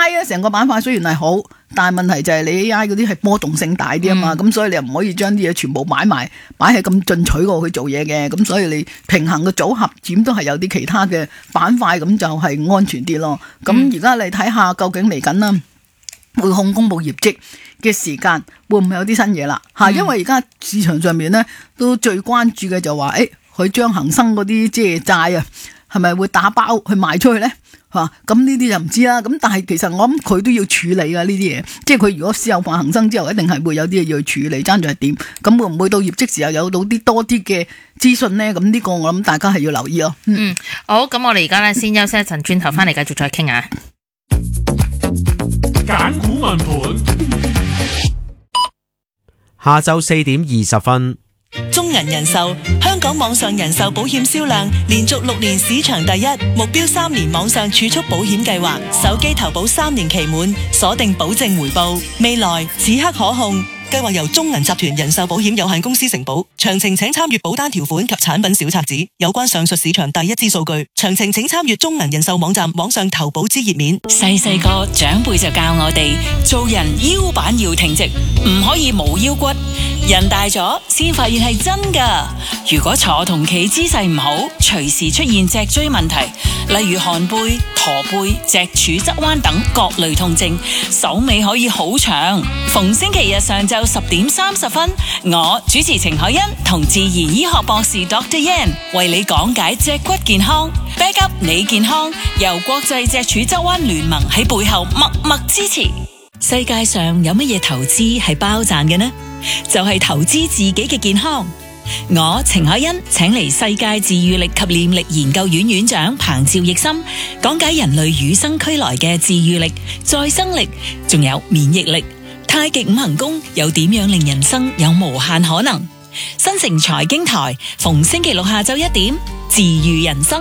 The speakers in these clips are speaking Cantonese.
AI 咧成個板塊雖然係好，但係問題就係你 AI 嗰啲係波動性大啲啊嘛，咁所以你又唔可以將啲嘢全部擺喺咁進取嗰度去做嘢嘅，咁所以你平衡嘅組合點都係有啲其他嘅板塊，咁就係安全啲咯。咁而家你睇下究竟嚟緊啦，匯控公布業績嘅時間會唔會有啲新嘢啦？因為而家市場上面咧都最關注嘅就話，佢將恒生嗰啲即係債啊，係咪會打包去賣出去咧？咁呢啲就唔知啦。咁但係其實我諗佢都要處理噶呢啲嘢，即係佢如果私有化恒生之後，一定係會有啲嘢要去處理，爭住係點？咁會唔會到業績時候有到啲多啲嘅資訊咧？咁呢個我諗大家係要留意咯。 好，咁我哋而家咧先休息一陣，轉頭翻嚟繼續再傾下。 揀股問盤， 下晝4點20分。 中銀人壽香港網上人壽保險銷量連續6年市場第一，目標3年網上儲蓄保險計劃，手機投保3年期滿，鎖定保證回報，未來此刻可控。計劃由中銀集團人壽保險有限公司承保，詳情請參閱保單條款及產品小冊子。有關上述市場第一支數據，詳情請參閱中銀人壽網站網上投保之頁面。 細細個長輩就教我哋做人腰板要挺直，唔可以冇腰骨。人大咗先發現係真噶，如果坐同企姿勢唔好，隨時出現脊椎問題，例如寒背、駝背、脊柱側彎等各類痛症，手尾可以好長。逢星期日上晝10點30分，我主持程海欣同自然醫學博士 Dr. Yan 為你講解脊骨健康 ，back up 你健康，由國際脊柱側彎聯盟喺背後默默支持。世界上有乜嘢投資係包賺嘅呢？就係投資自己嘅健康。我程海欣請嚟世界治癒力及念力研究院院長彭趙奕森講解人類與生俱來嘅治癒力、再生力，仲有免疫力。太極五行功又點樣令人生有無限可能？新城財經台逢星期六下晝1點，治癒人生。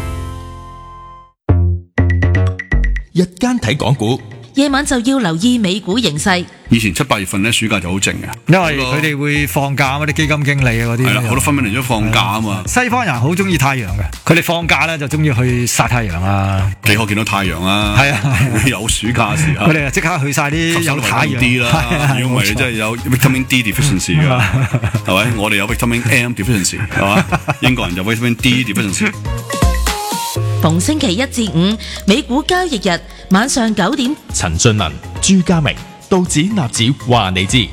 日間睇港股， 夜晚就要留意美股形勢。 以前7、8月份咧，暑假就好靜嘅， 因為佢哋會放假啊，啲基金經理啊嗰啲。係啦， 好多分嚟咗放假啊嘛。 西方人好中意太陽嘅，佢哋放假咧就中意去曬太陽啊。 幾可見到太陽啊？係啊，有暑假時候。 佢哋就即刻去曬啲有太陽啲啦。如果唔係，真係有 vitamin D deficiency 㗎，係咪？我哋有 vitamin M deficiency， 係嘛？英國人就 vitamin D deficiency。 逢星期1至5美股交易日晚上9點， 陳俊文、朱家明、道指納指話你知。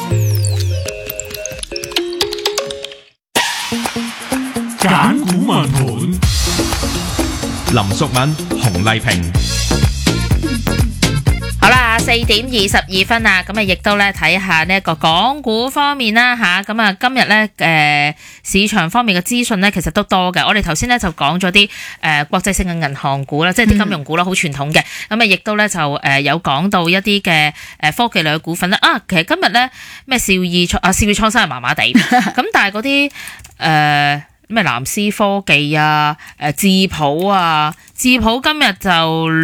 揀股問盤， 林淑敏、洪麗萍。 好啦，4點22分啊，咁啊亦都咧睇下呢一個港股方面啦吓，咁啊今日咧市場方面嘅資訊咧其實都多嘅。我哋頭先咧就講咗啲國際性嘅銀行股啦，即係啲金融股啦，好傳統嘅。咁啊亦都咧就有講到一啲嘅科技類嘅股份啦。啊，其實今日咧咩兆易創新係麻麻地，咁但係嗰啲咩藍思科技啊、智普今日就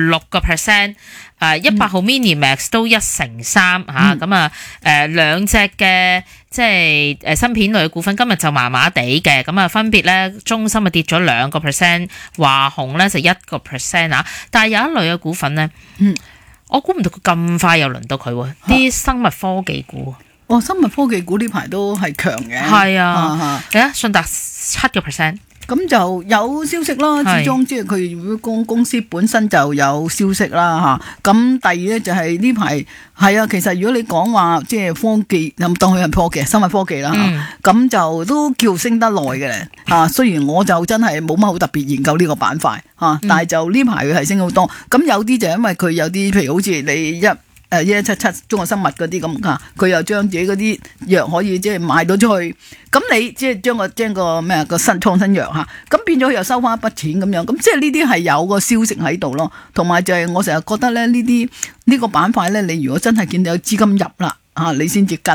6%。100號 mini max 都1成3嚇，咁啊兩隻嘅即係芯片類嘅股份今日就麻麻地嘅，咁啊分別咧中芯啊跌咗2%，華虹咧就1% 啊，但係有一類嘅股份咧，我估唔到佢咁快又輪到佢喎，啲生物科技股。 生物科技股呢排都係強嘅。係啊，信達7%。 咁就有消息啦，始終即係佢公司本身就有消息啦嚇。咁第二咧就係呢排係啊，其實如果你講話即係科技，當佢係科技、生物科技啦嚇，咁就都叫升得耐嘅咧嚇。雖然我就真係冇乜好特別研究呢個板塊嚇，但係就呢排佢係升好多。咁有啲就因為佢有啲，譬如好似你1177中國生物嗰啲咁嚇，佢又將自己嗰啲藥可以即係賣到出去，咁你即係將個咩個新創新藥嚇，咁變咗佢又收翻一筆錢咁樣，咁即係呢啲係有個消息喺度咯。同埋就係我成日覺得咧呢個板塊咧，你如果真係見到有資金入啦嚇，你先至跟。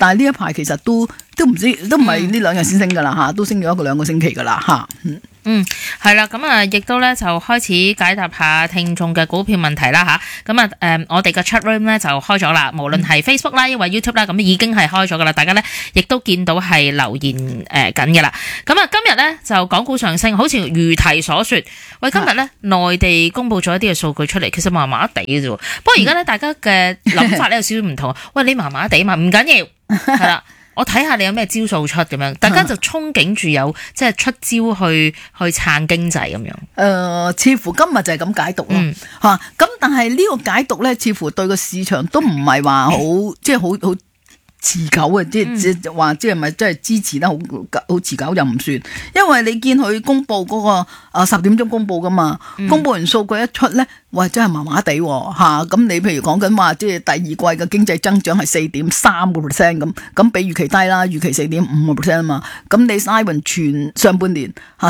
但係呢一排其實都唔知，都唔係呢兩日先升噶啦吓，都升咗2個星期噶啦吓。 係啦，咁啊，亦都咧就開始解答下聽眾嘅股票問題啦吓。咁啊，我哋嘅 chat room 咧就開咗啦，無論係 Facebook 啦，抑或 YouTube 啦，咁已經係開咗噶啦，大家咧亦都見到係留言緊嘅啦。咁啊，今日咧就港股上升，好似如題所說。喂，今日咧內地公布咗一啲嘅數據出嚟，其實麻麻地嘅啫。不過而家咧大家嘅諗法咧有少少唔同。喂，你麻麻地嘛，唔緊要，係啦。我睇下你有咩招數出咁樣，大家就憧憬住有即係出招去撐經濟咁樣。 似乎今日就係咁解讀咯嚇。咁但係呢個解讀咧，似乎對個市場都唔係話好，即係好持久嘅，即係話即係咪真係支持得好持久又唔算，因為你見佢公布嗰個10點鐘公布噶嘛，公布完數據一出咧，喂真係麻麻地嚇。咁你譬如講緊話，即係第二季嘅經濟增長係4.3%咁比預期低啦，預期4.5% 啊嘛。咁你嘥勻全上半年嚇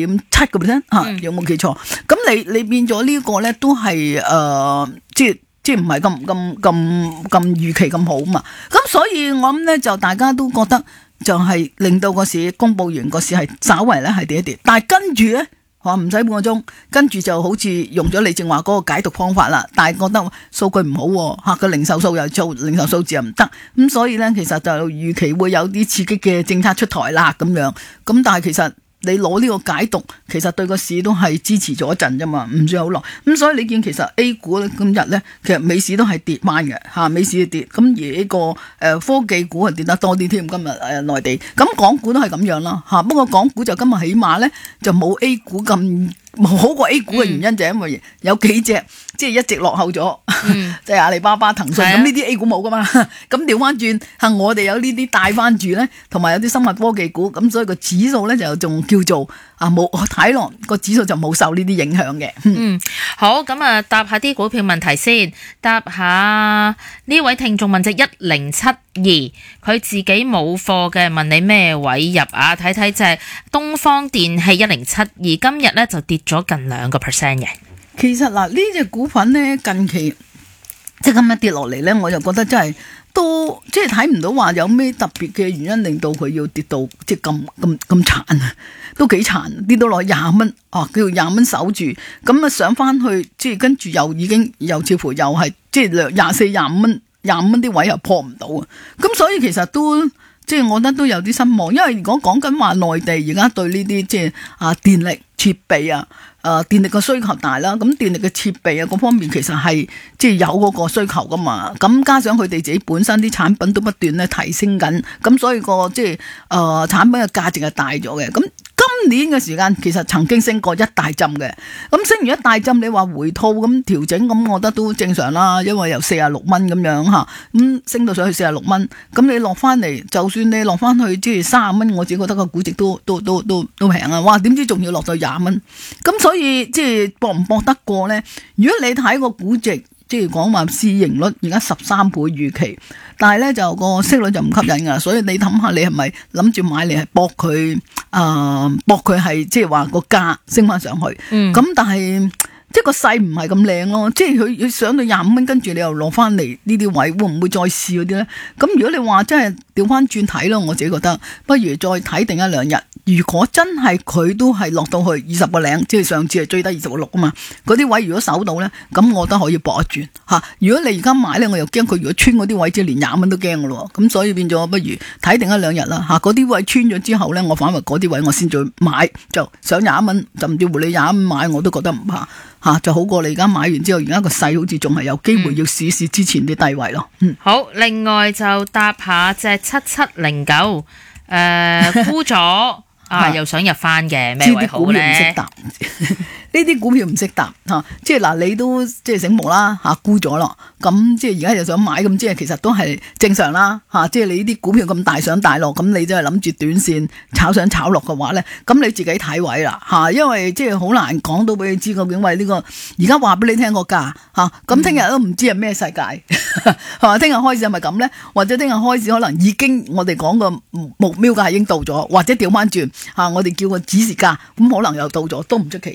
4.7%嚇，有冇記錯？咁你變咗呢個咧都係即係唔係咁預期咁好嘛？咁所以我諗咧就大家都覺得就係令到個市公佈完個市係稍為咧係跌一跌，但係跟住咧話唔使半個鐘，跟住就好似用咗你正話嗰個解讀方法啦。但係覺得數據唔好嚇，個零售數又做零售數字又唔得，咁所以咧其實就預期會有啲刺激嘅政策出台啦咁樣。咁但係其實你攞呢個解讀，其實對個市都係支持咗一陣啫嘛，唔算好耐。咁所以你見其實 A 股今日咧，其實美市都係跌翻嘅嚇，美市跌。咁而呢個科技股係跌得多啲添，今日內地。咁港股都係咁樣啦嚇。不過港股就今日起碼咧就冇 A 股咁好過 A 股嘅原因就係因為有幾隻即係一直落後咗，即係阿里巴巴、騰訊咁呢啲 A 股冇噶嘛。咁調翻轉我哋有呢啲帶翻住咧，同埋有啲生物科技股，咁所以個指數咧就仲叫做冇睇落個指數就冇受呢啲影響嘅。 好，咁啊答下啲股票問題先，答下呢位聽眾問隻1072，佢自己冇貨嘅，問你咩位入啊？睇睇隻東方電器1072，今日咧就跌咗近2%嘅。 其實嗱，呢隻股份咧近期即係咁一跌落嚟咧，我就覺得真係都即係睇唔到話有咩特別嘅原因令到佢要跌到即係咁殘啊，都幾殘，跌到落20蚊，叫20蚊守住，咁啊上翻去，即係跟住又似乎又係即係24、25蚊啲位又破唔到啊，咁所以其實都即係我覺得都有啲失望，因為如果講緊話內地而家對呢啲即係電力設備電力嘅需求大啦，咁電力嘅設備嗰方面其實係即係有嗰個需求噶嘛，咁加上佢哋自己本身啲產品都不斷咧提升緊，咁所以個即係產品嘅價值係大咗嘅。咁今年嘅時間其實曾經升過一大浸嘅，咁升完一大浸你話回吐咁調整，咁我覺得都正常啦，因為由46蚊咁樣嚇，咁升到上去46蚊，咁你落翻嚟，就算你落翻去即係30蚊，我自己覺得個估值都平啊！哇，點知仲要落到20蚊，咁所以即係搏唔搏得過呢？如果你睇個估值，即係講話市盈率而家13倍預期，但係咧就個息率就唔吸引噶，所以你諗下你係咪諗住買嚟係搏佢係即係話個價升翻上去？咁但係即係個勢唔係咁靚咯，即係佢上到25蚊，跟住你又落翻嚟呢啲位，會唔會再試嗰啲咧？咁如果你話真係調翻轉睇咯，我自己覺得不如再睇定1-2日。如果真係佢都係落到去20個零，即係上次係最低26啊嘛，嗰啲位如果守到咧，咁我覺得可以搏一轉嚇。如果你而家買咧，我又驚佢如果穿嗰啲位，即係連20蚊都驚嘅咯。咁所以變咗不如睇定1-2日啦嚇。嗰啲位穿咗之後咧，我反為嗰啲位我先再買，就上20蚊，甚至乎你20蚊買我都覺得唔怕嚇，就好過你而家買完之後，而家個勢好似仲係有機會要試試之前啲低位咯。 好，另外就搭下隻7709，沽咗。又想入翻嘅咩位好咧？ 呢啲股票唔識答嚇，即係嗱你都即係醒目啦嚇，沽咗咯，咁即係而家又想買，咁即係其實都係正常啦嚇，即係你呢啲股票咁大上大落，咁你真係諗住短線炒上炒落嘅話咧，咁你自己睇位啦嚇，因為即係好難講到俾你知究竟為呢個而家話俾你聽個價嚇，咁聽日都唔知係咩世界係嘛？聽日開始係咪咁咧？或者聽日開始可能已經我哋講個目標價已經到咗，或者調翻轉嚇，我哋叫個指示價咁可能又到咗都唔出奇，因為事實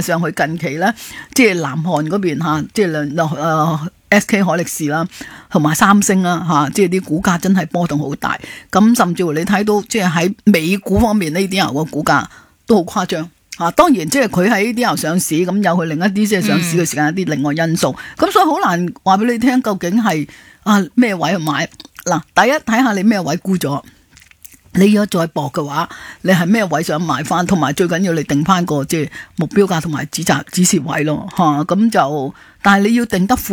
上佢近期咧，即係南韓嗰邊嚇，即係SK 海力士啦，同埋三星啦嚇，即係啲股價真係波動好大。咁甚至乎你睇到即係喺美股方面呢啲油個股價都好誇張嚇。當然即係佢喺呢啲油上市，咁有佢另一啲即係上市嘅時間一啲另外因素。咁所以好難話俾你聽，究竟係咩位去買嗱？第一睇下你咩位沽咗。你如果再搏嘅話，你係咩位想買翻？同埋最緊要你定翻個即係目標價同埋止蝕位咯嚇。咁就但係你要定得闊。